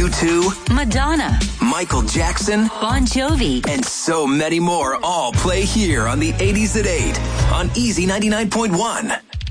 U2, Madonna, Michael Jackson, Bon Jovi, and so many more all play here on the 80s at 8 on Easy 99.1.